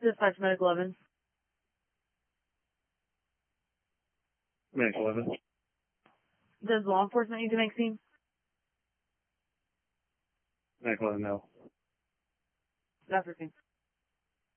Dispatch Medical 11. Medical 11. Does law enforcement need to make scene? Medical 11, no. That's 15.